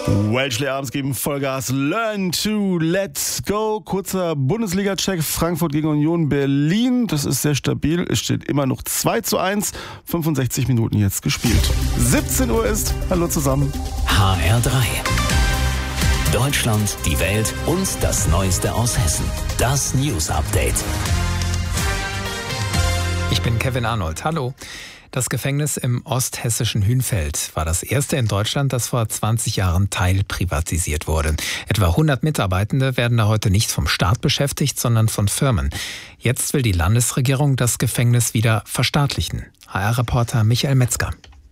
Welchley abends geben Vollgas. Learn to let's go. Kurzer Bundesliga-Check. Frankfurt gegen Union Berlin. Das ist sehr stabil. Es steht immer noch 2:1. 65 Minuten jetzt gespielt. 17 Uhr ist. Hallo zusammen. HR3. Deutschland, die Welt und das Neueste aus Hessen. Das News Update. Ich bin Kevin Arnold. Hallo. Das Gefängnis im osthessischen Hünfeld war das erste in Deutschland, das vor 20 Jahren teilprivatisiert wurde. Etwa 100 Mitarbeitende werden da heute nicht vom Staat beschäftigt, sondern von Firmen. Jetzt will die Landesregierung das Gefängnis wieder verstaatlichen. HR-Reporter Michael Metzger.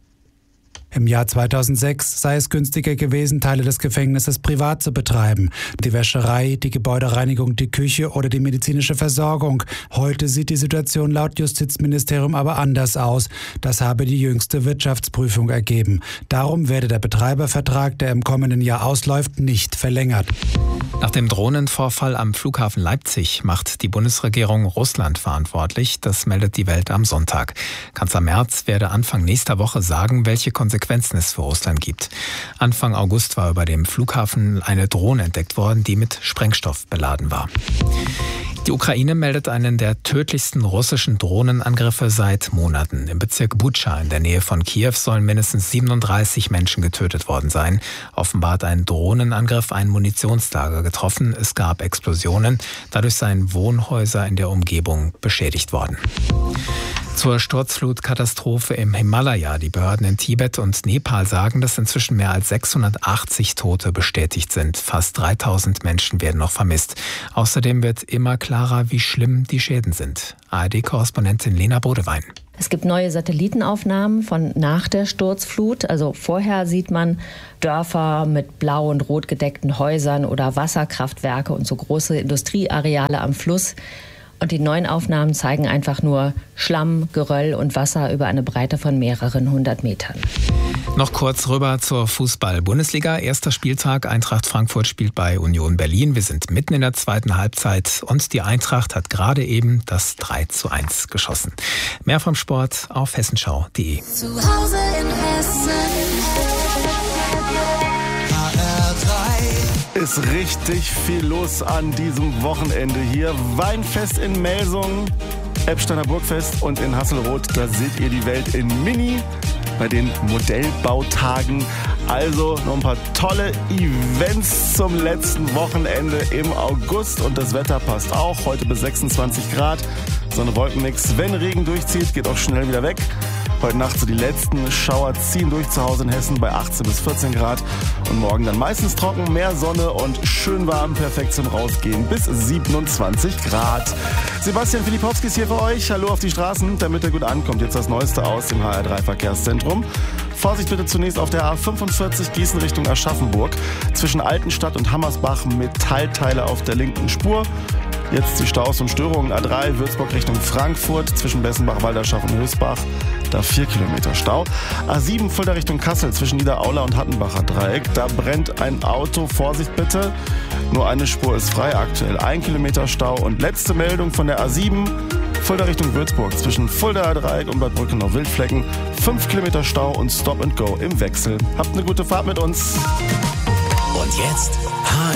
Im Jahr 2006 sei es günstiger gewesen, Teile des Gefängnisses privat zu betreiben. Die Wäscherei, die Gebäudereinigung, die Küche oder die medizinische Versorgung. Heute sieht die Situation laut Justizministerium aber anders aus. Das habe die jüngste Wirtschaftsprüfung ergeben. Darum werde der Betreibervertrag, der im kommenden Jahr ausläuft, nicht verlängert. Nach dem Drohnenvorfall am Flughafen Leipzig macht die Bundesregierung Russland verantwortlich. Das meldet die Welt am Sonntag. Kanzler Merz werde Anfang nächster Woche sagen, welche Konsequenzen es für Russland gibt. Anfang August war über dem Flughafen eine Drohne entdeckt worden, die mit Sprengstoff beladen war. Die Ukraine meldet einen der tödlichsten russischen Drohnenangriffe seit Monaten. Im Bezirk Butscha in der Nähe von Kiew sollen mindestens 37 Menschen getötet worden sein. Offenbar hat ein Drohnenangriff ein Munitionslager getroffen. Es gab Explosionen. Dadurch seien Wohnhäuser in der Umgebung beschädigt worden. Zur Sturzflutkatastrophe im Himalaya. Die Behörden in Tibet und Nepal sagen, dass inzwischen mehr als 680 Tote bestätigt sind. Fast 3000 Menschen werden noch vermisst. Außerdem wird immer klarer, wie schlimm die Schäden sind. ARD-Korrespondentin Lena Bodewein. Es gibt neue Satellitenaufnahmen von nach der Sturzflut. Also vorher sieht man Dörfer mit blau und rot gedeckten Häusern oder Wasserkraftwerke und so große Industrieareale am Fluss. Und die neuen Aufnahmen zeigen einfach nur Schlamm, Geröll und Wasser über eine Breite von mehreren 100 Metern. Noch kurz rüber zur Fußball-Bundesliga. Erster Spieltag. Eintracht Frankfurt spielt bei Union Berlin. Wir sind mitten in der zweiten Halbzeit und die Eintracht hat gerade eben das 3:1 geschossen. Mehr vom Sport auf hessenschau.de. Zu Hause in Hessen. Ist richtig viel los an diesem Wochenende hier. Weinfest in Melsungen, Eppsteiner Burgfest und in Hasselroth. Da seht ihr die Welt in Mini bei den Modellbautagen. Also noch ein paar tolle Events zum letzten Wochenende im August. Und das Wetter passt auch. Heute bis 26 Grad. Sonne, Wolken, nix. Wenn Regen durchzieht, geht auch schnell wieder weg. Heute Nacht so die letzten Schauer ziehen durch zu Hause in Hessen bei 18 bis 14 Grad. Und morgen dann meistens trocken, mehr Sonne und schön warm, perfekt zum Rausgehen bis 27 Grad. Sebastian Filipowski ist hier für euch. Hallo auf die Straßen, damit er gut ankommt. Jetzt das Neueste aus dem HR3 Verkehrszentrum. Vorsicht bitte zunächst auf der A45 Gießen Richtung Aschaffenburg. Zwischen Altenstadt und Hammersbach Metallteile auf der linken Spur. Jetzt die Staus und Störungen. A3 Würzburg Richtung Frankfurt zwischen Bessenbach, Walderschaff und Höchstbach. Da 4 Kilometer Stau. A7 Fulda Richtung Kassel zwischen Niederaula und Hattenbacher Dreieck. Da brennt ein Auto. Vorsicht bitte. Nur eine Spur ist frei. Aktuell 1 Kilometer Stau. Und letzte Meldung von der A7 Fulda Richtung Würzburg zwischen Fuldaer Dreieck und Bad Brückenau-Wildflecken. 5 Kilometer Stau und Stop and Go im Wechsel. Habt eine gute Fahrt mit uns. Und jetzt